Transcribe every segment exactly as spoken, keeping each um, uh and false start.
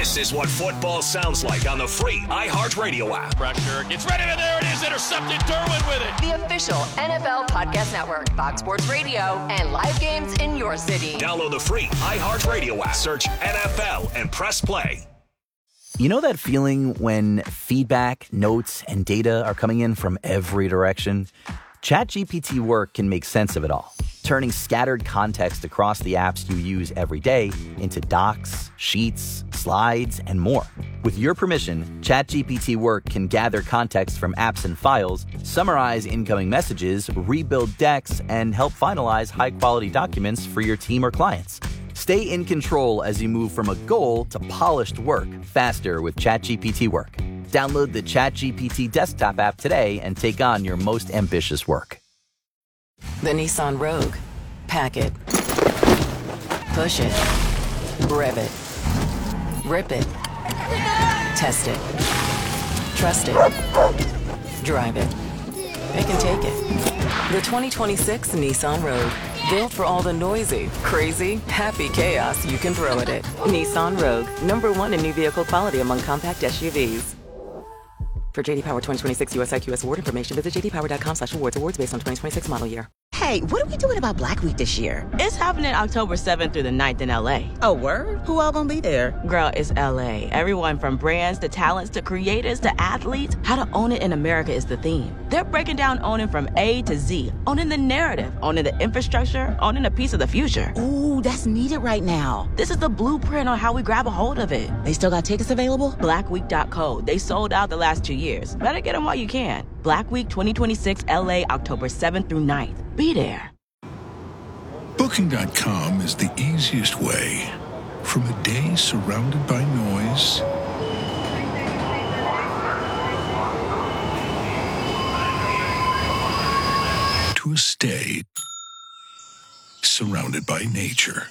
This is what football sounds like on the free iHeartRadio app. Pressure gets ready, and there it is, intercepted. Derwin with it. The official N F L Podcast Network, Fox Sports Radio, and live games in your city. Download the free iHeartRadio app. Search N F L and press play. You know that feeling when feedback, notes, and data are coming in from every direction? ChatGPT Work can make sense of it all, turning scattered context across the apps you use every day into docs, sheets, slides, and more. With your permission, ChatGPT Work can gather context from apps and files, summarize incoming messages, rebuild decks, and help finalize high-quality documents for your team or clients. Stay in control as you move from a goal to polished work faster with ChatGPT Work. Download the ChatGPT desktop app today and take on your most ambitious work. The Nissan Rogue. Pack it. Push it. Rev it. Rip it. Test it. Trust it. Drive it. It can take it. The twenty twenty-six Nissan Rogue. Built for all the noisy, crazy, happy chaos you can throw at it. Nissan Rogue. Number one in new vehicle quality among compact S U Vs. For J D Power twenty twenty-six U S I Q S award information, visit j d power dot com slash awards. Awards based on twenty twenty-six model year. Hey, what are we doing about Black Week this year? It's happening October seventh through the ninth in L A. Oh, word? Who all gonna be there? Girl, it's L A. Everyone from brands to talents to creators to athletes. How to own it in America is the theme. They're breaking down owning from A to Z. Owning the narrative, owning the infrastructure, owning a piece of the future. Ooh, that's needed right now. This is the blueprint on how we grab a hold of it. They still got tickets available? black week dot co. They sold out the last two years. Better get them while you can. Black Week twenty twenty-six L A, October seventh through ninth. Be there. Booking dot com is the easiest way. From a day surrounded by noise to a stay surrounded by nature.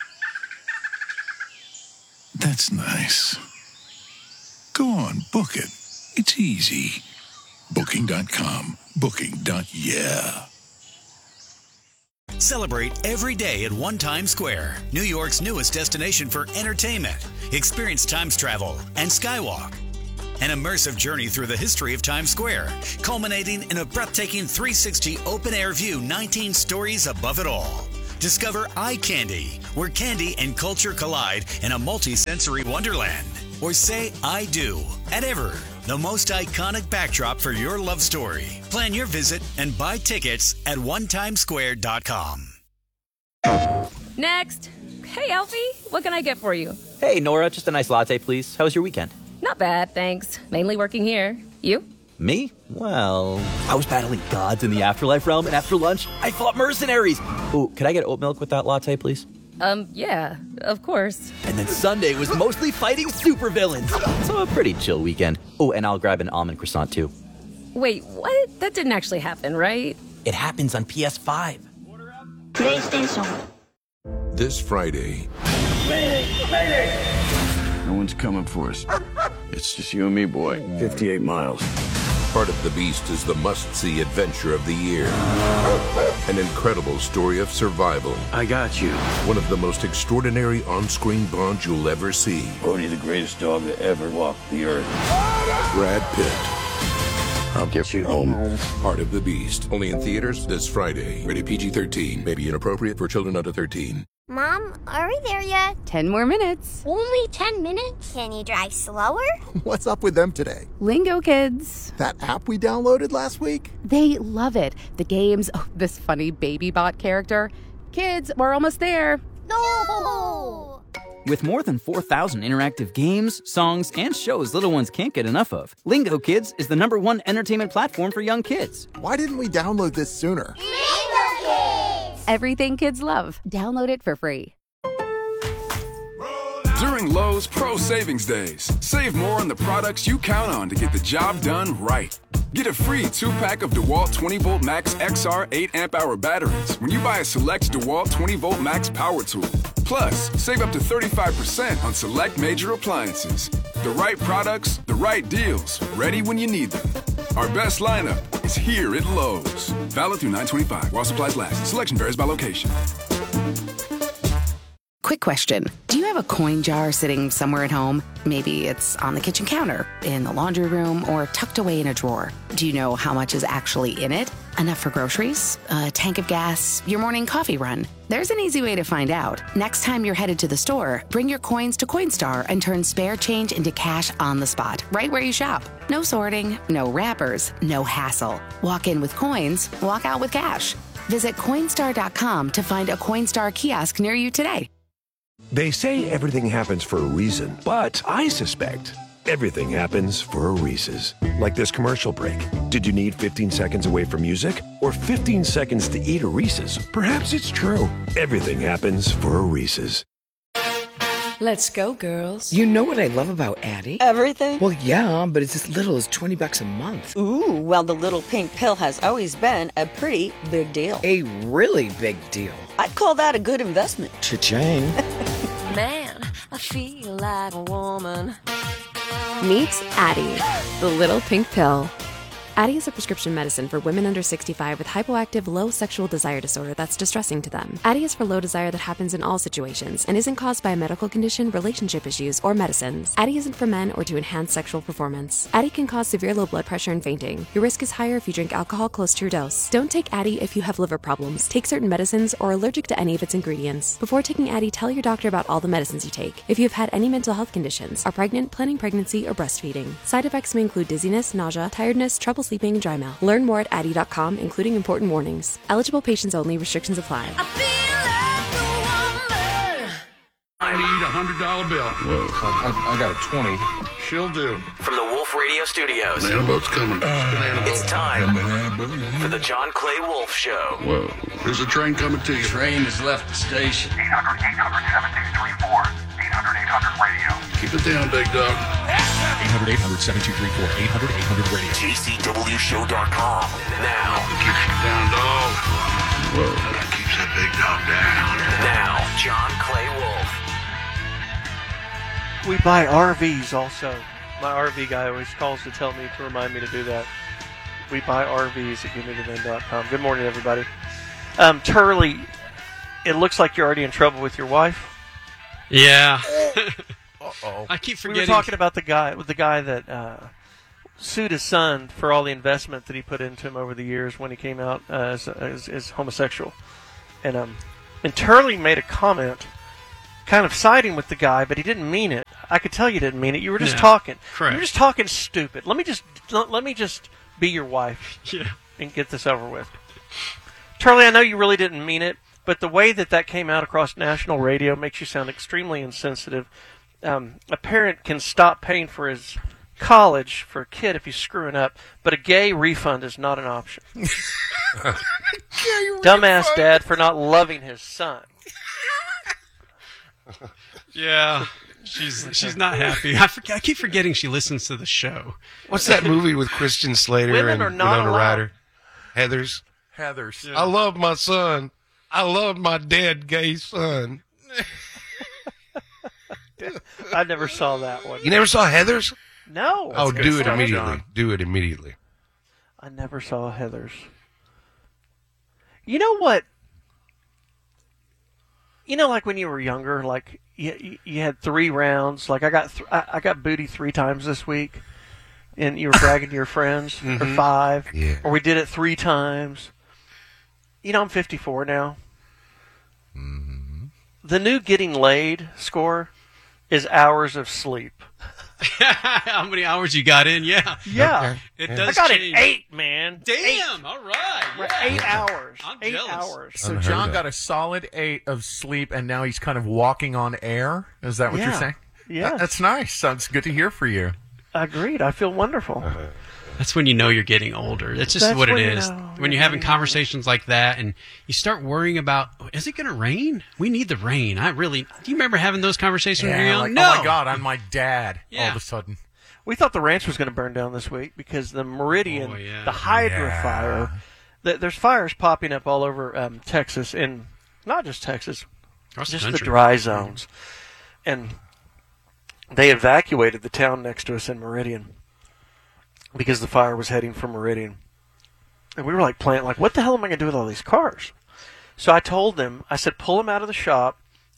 That's nice. Go on, book it. It's easy. Booking dot com. Booking. Yeah. Celebrate every day at One Times Square, New York's newest destination for entertainment. Experience Times travel and Skywalk. An immersive journey through the history of Times Square, culminating in a breathtaking three sixty open-air view, nineteen stories above it all. Discover Eye Candy, where candy and culture collide in a multi-sensory wonderland. Or say I do at Ever, the most iconic backdrop for your love story. Plan your visit and buy tickets at one times square dot com. Next. Hey, Alfie, what can I get for you? Hey, Nora, just a nice latte, please. How was your weekend? Not bad, thanks. Mainly working here. You? Me? Well, I was battling gods in the afterlife realm, and after lunch, I fought mercenaries. Ooh, could I get oat milk with that latte, please? Um, yeah, of course. And then Sunday was mostly fighting supervillains. So a pretty chill weekend. Oh, and I'll grab an almond croissant, too. Wait, what? That didn't actually happen, right? It happens on P S five. PlayStation. This Friday. Mayday! Mayday! No one's coming for us. It's just you and me, boy. fifty-eight miles. Part of the Beast is the must-see adventure of the year. An incredible story of survival. I got you. One of the most extraordinary on-screen bonds you'll ever see. Bodhi, the greatest dog that ever walked the earth. Brad Pitt. I'll get you home. Part of the Beast. Only in theaters this Friday. Rated P G thirteen. May be inappropriate for children under thirteen. Mom, are we there yet? Ten more minutes. Only ten minutes? Can you drive slower? What's up with them today? Lingo Kids. That app we downloaded last week? They love it. The games, oh, this funny baby bot character. Kids, we're almost there. No! With more than four thousand interactive games, songs, and shows little ones can't get enough of, Lingo Kids is the number one entertainment platform for young kids. Why didn't we download this sooner? Lingo Kids! Everything kids love. Download it for free. During Lowe's Pro Savings Days, save more on the products you count on to get the job done right. Get a free two-pack of DeWalt twenty volt Max X R eight amp hour batteries when you buy a select DeWalt twenty volt Max power tool. Plus, save up to thirty-five percent on select major appliances. The right products, the right deals, ready when you need them. Our best lineup is here at Lowe's. Valid through nine twenty-five while supplies last. Selection varies by location. quick question. Do you have a coin jar sitting somewhere at home? Maybe it's on the kitchen counter, in the laundry room, or tucked away in a drawer. Do you know how much is actually in it? Enough for groceries, a tank of gas, your morning coffee run? There's an easy way to find out. Next time you're headed to the store, bring your coins to Coinstar and turn spare change into cash on the spot, right where you shop. No sorting, no wrappers, no hassle. Walk in with coins, walk out with cash. Visit Coinstar dot com to find a Coinstar kiosk near you today. They say everything happens for a reason, but I suspect everything happens for a Reese's. Like this commercial break. Did you need fifteen seconds away from music or fifteen seconds to eat a Reese's? Perhaps it's true. Everything happens for a Reese's. Let's go, girls. You know what I love about Addie? Everything? Well, yeah, but it's as little as twenty bucks a month. Ooh, well, the little pink pill has always been a pretty big deal. A really big deal. I'd call that a good investment. Cha-ching. Man, I feel like a woman. Meet Addie, the little pink pill. Addie is a prescription medicine for women under sixty-five with hypoactive low sexual desire disorder that's distressing to them. Addie is for low desire that happens in all situations and isn't caused by a medical condition, relationship issues, or medicines. Addie isn't for men or to enhance sexual performance. Addie can cause severe low blood pressure and fainting. Your risk is higher if you drink alcohol close to your dose. Don't take Addie if you have liver problems, take certain medicines, or are allergic to any of its ingredients. Before taking Addie, tell your doctor about all the medicines you take. If you have had any mental health conditions, are pregnant, planning pregnancy, or breastfeeding. Side effects may include dizziness, nausea, tiredness, trouble sleeping, and dry mouth. Learn more at Addie dot com, including important warnings. Eligible patients only. Restrictions apply. I need a hundred dollar bill. Whoa, I, I got a twenty. She'll do. From the Wolf Radio Studios. Banana boat's coming. Banana It's boat. time Banana boat. for the John Clay Wolf Show. Whoa. There's a train coming to you. Train has left the station. eight hundred, eight hundred, seven two three four. eight hundred, eight hundred radio. Keep it down, big dog. eight hundred, eight hundred, seven two three four. eight hundred, eight hundred radio. J C W show dot com. Now. Keeps you down, dog. Whoa. That keeps that big dog down. Now, John Clay Wolf. We buy R Vs also. My R V guy always calls to tell me to remind me to do that. We buy R Vs at give me the vin dot com. Good morning, everybody. Um, Turley, it looks like you're already in trouble with your wife. Yeah. Uh-oh. I keep forgetting. We were talking about the guy, with the guy that uh, sued his son for all the investment that he put into him over the years when he came out uh, as, as, as homosexual. And um, and Turley made a comment kind of siding with the guy, but he didn't mean it. I could tell you didn't mean it. You were just Yeah, talking. correct. You were just talking stupid. Let me just let me just be your wife Yeah. and get this over with. Turley, I know you really didn't mean it, but the way that that came out across national radio makes you sound extremely insensitive. Um, a parent can stop paying for his college for a kid if he's screwing up, but a gay refund is not an option. Dumbass dad for not loving his son. Yeah. She's she's not happy. I, forget, I keep forgetting she listens to the show. What's that movie with Christian Slater Women and are not Winona allowed. Ryder? Heathers. Heathers. I love my son. I love my dead gay son. I never saw that one. You never saw Heathers? No. Oh, That's do good it stuff, immediately. John. Do it immediately. I never saw Heathers. You know what? You know, like when you were younger, like you, you had three rounds. Like I got, th- I, I got booty three times this week, and you were bragging to your friends, Mhm. or five, Yeah. or we did it three times. You know, I'm fifty-four now. Mm-hmm. The new getting laid score is hours of sleep. How many hours you got in? Yeah. Yeah, It does I got change. an eight, man. Damn. Eight. All right. Right, Yeah. Eight hours. I'm eight jealous. hours. So Unheard John of. got a solid eight of sleep, and now he's kind of walking on air. Is that what Yeah. you're saying? Yeah. That- that's nice. Sounds good to hear for you. Agreed. I feel wonderful. That's when you know you're getting older. That's just That's what it when you is. know When you're you're having getting conversations like that and you start worrying about, is it going to rain? We need the rain. I really. Do you remember having those conversations when you were Yeah, young? like, no. oh my God, I'm my dad. All Yeah. of a sudden. We thought the ranch was going to burn down this week because the Meridian, Oh, yeah. the Hydra Yeah. fire, the, there's fires popping up all over um, Texas, and not just Texas, Across the just the country. dry zones. And they evacuated the town next to us in Meridian because the fire was heading for Meridian. And we were like planning, like, what the hell am I going to do with all these cars? So I told them, I said, pull them out of the shop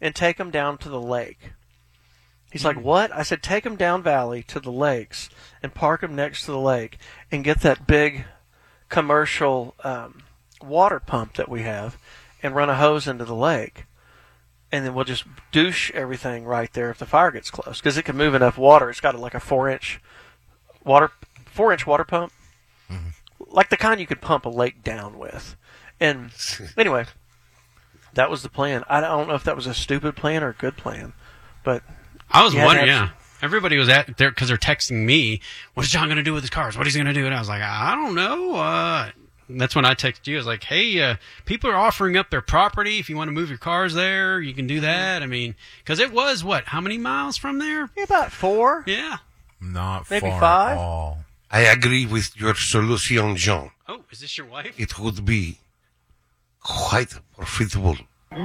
and take them down to the lake. He's like, what? I said, take them down valley to the lakes and park them next to the lake and get that big commercial um, water pump that we have and run a hose into the lake. And then we'll just douche everything right there if the fire gets close, because it can move enough water. It's got a, like a four-inch water, four-inch water pump, mm-hmm. like the kind you could pump a lake down with. And anyway, that was the plan. I don't know if that was a stupid plan or a good plan, but I was you had to wondering. have Yeah, everybody was at there because they're texting me. What's John going to do with his cars? What is he going to do? And I was like, I don't know. Uh, that's when I texted you. I was like, hey, uh, people are offering up their property. If you want to move your cars there, you can do that. I mean, because it was what? How many miles from there? Yeah, about four. Yeah, Not Maybe far five? at all. I agree with your solution, John. Oh, is this your wife? It would be quite profitable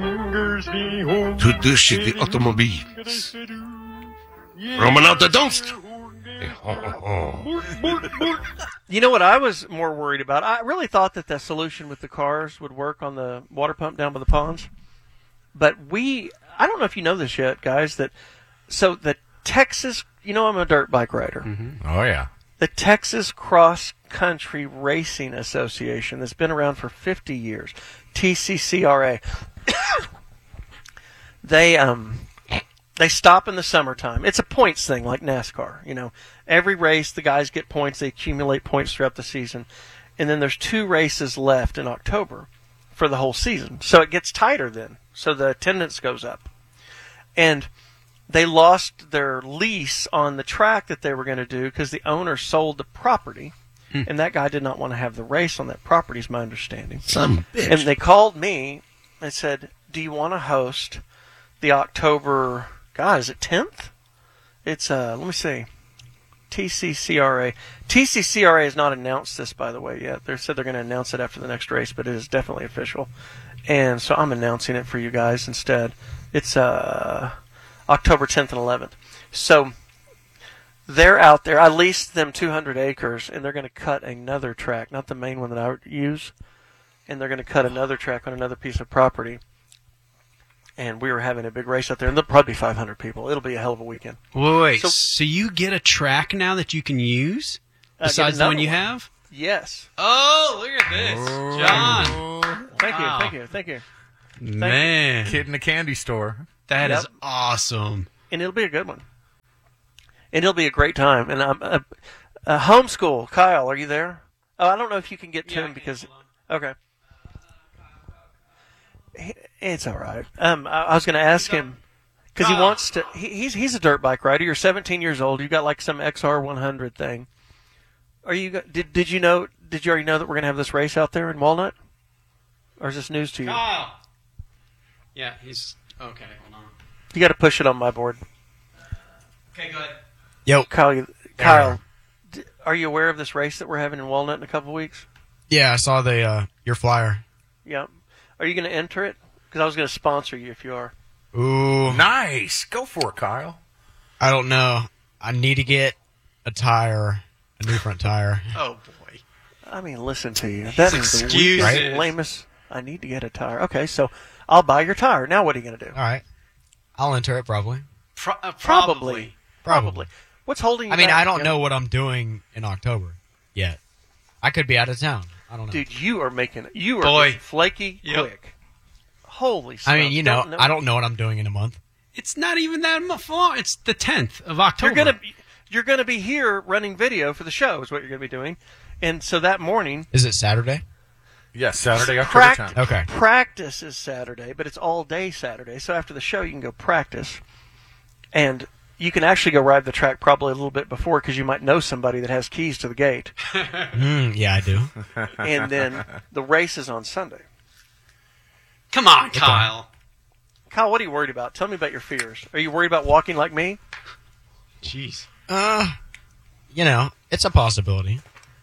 to douche the automobiles. Roman out the dumpster. You know what I was more worried about? I really thought that the solution with the cars would work on the water pump down by the ponds. But we, I don't know if you know this yet, guys, that, so the Texas, you know I'm a dirt bike rider. Mm-hmm. Oh, yeah. The Texas Cross Country Racing Association that's been around for fifty years, T C C R A, they, um... They stop in the summertime. It's a points thing, like NASCAR. You know, every race, the guys get points. They accumulate points throughout the season. And then there's two races left in October for the whole season. So it gets tighter then. So the attendance goes up. And they lost their lease on the track that they were going to do because the owner sold the property. Hmm. And that guy did not want to have the race on that property, is my understanding. Some bitch. And they called me and said, do you want to host the October... God, is it tenth? It's, uh, let me see. T C C R A. T C C R A has not announced this, by the way, yet. They said they're going to announce it after the next race, but it is definitely official. And so I'm announcing it for you guys instead. It's uh, October tenth and eleventh. So they're out there. I leased them two hundred acres, and they're going to cut another track, not the main one that I use. And they're going to cut another track on another piece of property. And we were having a big race out there, and there'll probably be five hundred people. It'll be a hell of a weekend. Wait, wait. So, So, you get a track now that you can use Uh, besides get the one another you one. have? Yes. Oh, look at this, John. Thank Wow. you, thank you, thank you. Man, Kid in a candy store. that Yep. is awesome. And it'll be a good one. And it'll be a great time. And I'm uh, uh, homeschool. Kyle, are you there? Oh, I don't know if you can get to Yeah, I him can. because. Okay. He- It's all right. Um, I, I was going to ask him because he Kyle. wants to. He, he's he's a dirt bike rider. You're seventeen years old. You got like some X R one hundred thing. Are you? go- Did did you know? Did you already know that we're going to have this race out there in Walnut? Or is this news to you? Kyle. Yeah, he's okay. Hold on. You got to push it on my board. Okay, go ahead. Yo, Kyle, you, Kyle, d- are you aware of this race that we're having in Walnut in a couple weeks? yeah, I saw the uh, your flyer. Yeah. Are you going to enter it? Because I was going to sponsor you if you are. Ooh, Nice. Go for it, Kyle. I don't know. I need to get a tire, a new front tire. Oh boy. I mean, listen to you. That is the Excuses. weakest, lamest. I need to get a tire. Okay, so I'll buy your tire. Now what are you going to do? All right, I'll enter it probably. Pro- uh, Probably. probably. Probably. What's holding you I mean, back? I don't Yeah. know what I'm doing in October yet. I could be out of town. I don't know. Dude, you are making You are Boy. getting flaky Yep. quick. Holy I mean, smokes. you know, Don't I don't know what I'm doing in a month. It's not even that much long. It's the tenth of October. You're gonna be, you're gonna be here running video for the show is what you're gonna be doing, and so that morning. Is it Saturday? Yes, Saturday, October prac- tenth. Okay. Practice is Saturday, but it's all day Saturday. So after the show, you can go practice, and you can actually go ride the track probably a little bit before because you might know somebody that has keys to the gate. Mm, yeah, I do. And then the race is on Sunday. Come on, Kyle. Kyle, what are you worried about? Tell me about your fears. Are you worried about walking like me? Jeez. Uh, you know, it's a possibility.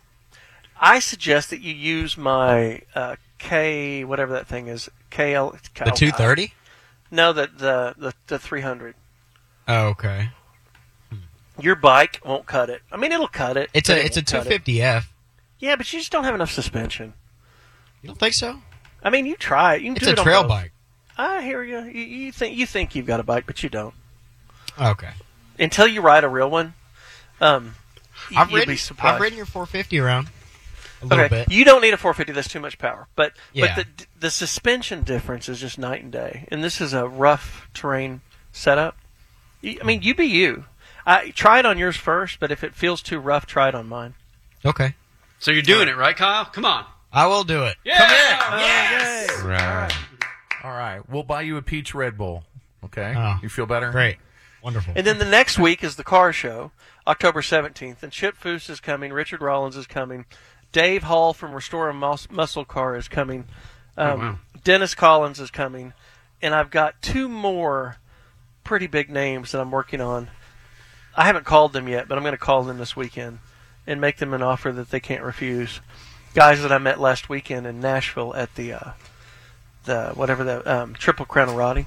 I suggest that you use my uh, K, whatever that thing is, K L. The two thirty? No, the the the, the three hundred. Oh, okay. Your bike won't cut it. I mean, it'll cut it. It's but a it it's a won't two cut it. fifty F. Yeah, but you just don't have enough suspension. You don't think so? I mean, you try it. You can It's do a it on trail both. bike. I hear you. You, you think you think you've got a bike, but you don't. Okay. Until you ride a real one, um, y- I've you'd ridden, be surprised. I've ridden your four fifty around a little Okay, bit. you don't need a four fifty. That's too much power. But Yeah. but the the suspension difference is just night and day. And this is a rough terrain setup. You- I mean, you be you. I try it on yours first, but if it feels too rough, try it on mine. Okay. So you're doing it, right, Kyle? Come on. I will do it. Yeah! Come in. Yes! Right. All right. We'll buy you a peach Red Bull. Okay. Oh, you feel better? Great. Wonderful. And then the next week is the car show, October seventeenth. And Chip Foose is coming. Richard Rollins is coming. Dave Hall from Restore a Mus- Muscle Car is coming. Um, Oh, wow. Dennis Collins is coming. And I've got two more pretty big names that I'm working on. I haven't called them yet, but I'm going to call them this weekend and make them an offer that they can't refuse. Guys that I met last weekend in Nashville at the uh, the whatever the um, Triple Crown of Roddy,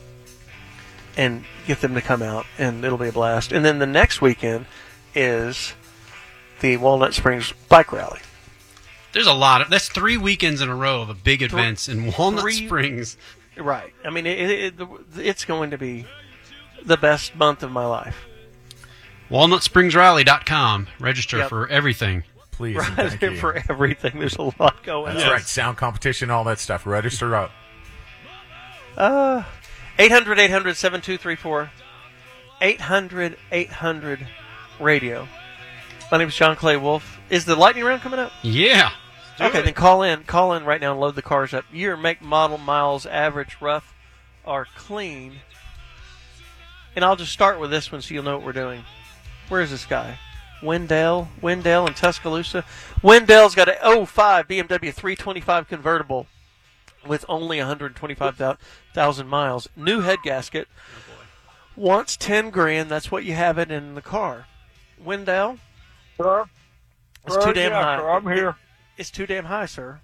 and get them to come out, and it'll be a blast. And then the next weekend is the Walnut Springs Bike Rally. There's a lot of that's three weekends in a row of big events in Walnut Three- Springs. Right. I mean, it, it, it, it's going to be the best month of my life. walnut springs rally dot com. Register Yep. for everything. Please. Right, and thank you. for everything. There's a lot going That's on. right. Sound competition, all that stuff. Register up. Uh, eight hundred, eight hundred, seven two three four. eight hundred, eight hundred radio. My name is John Clay Wolf. Is the lightning round coming up? Yeah. Okay, then call in. Call in right now and load the cars up. Year, make, model, miles, average, rough, or clean. And I'll just start with this one so you'll know what we're doing. Where is this guy? Wendell. Wendell in Tuscaloosa. Wendell's got an oh five B M W three twenty-five convertible with only one hundred twenty-five thousand miles. New head gasket. Wants ten grand. That's what you have it in the car. Wendell? Sir? It's Sir, too damn yeah, high. sir, I'm here. It's too damn high, sir.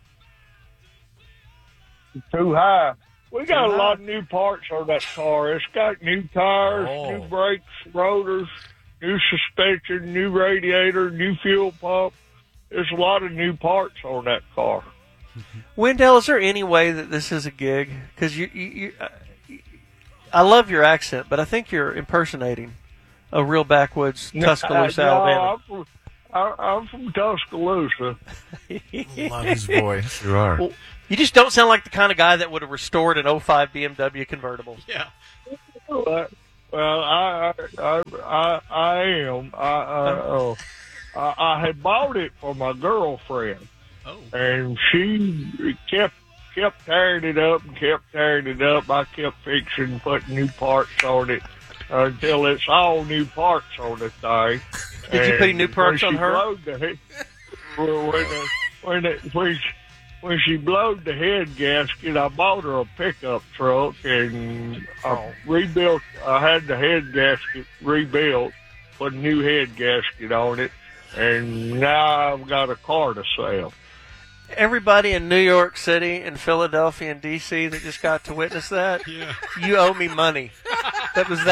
Too high. We got Too a lot high. of new parts on that car. It's got new tires, Oh. new brakes, rotors, new suspension, new radiator, new fuel pump. There's a lot of new parts on that car. Wendell, is there any way that this is a gig? Because you, you, you uh, I love your accent, but I think you're impersonating a real backwoods Tuscaloosa, No, Alabama. I'm from, I, I'm from Tuscaloosa. Love his voice. You are. Well, you just don't sound like the kind of guy that would have restored an oh five B M W convertible. Yeah. Well, I, I, I, I, I am. I, I, uh, I, I had bought it for my girlfriend, Oh. and she kept kept tearing it up and kept tearing it up. I kept fixing, putting new parts on it until it's all new parts on the thing. Did you put any new And parts when on she her? blowed the head- well, when, the, when, the, when, she, when she blowed the head gasket, I bought her a pickup truck and I rebuilt. I had the head gasket rebuilt, put a new head gasket on it, and now I've got a car to sell. Everybody in New York City and Philadelphia and D C that just got to witness that, Yeah. you owe me money. That was that.